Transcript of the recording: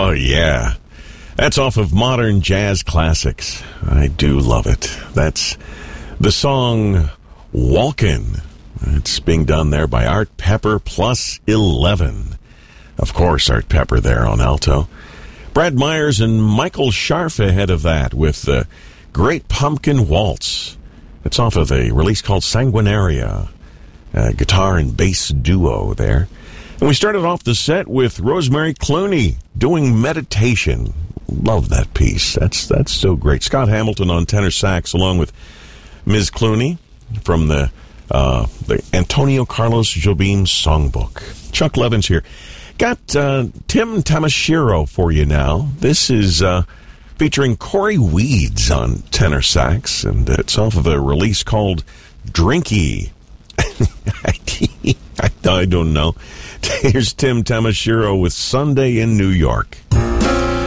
Oh, yeah. That's off of Modern Jazz Classics. I do love it. That's the song Walkin'. It's being done there by Art Pepper plus 11. Of course, Art Pepper there on alto. Brad Myers and Michael Scharf ahead of that with the Great Pumpkin Waltz. It's off of a release called Sanguinaria. Guitar and bass duo there. And we started off the set with Rosemary Clooney doing Meditation. Love that piece. That's so great. Scott Hamilton on tenor sax along with Ms. Clooney from the Antonio Carlos Jobim Songbook. Chuck Levins here. Got Tim Tamashiro for you now. This is featuring Corey Weeds on tenor sax, and it's off of a release called Drinky. I don't know. Here's Tim Tamashiro with Sunday in New York.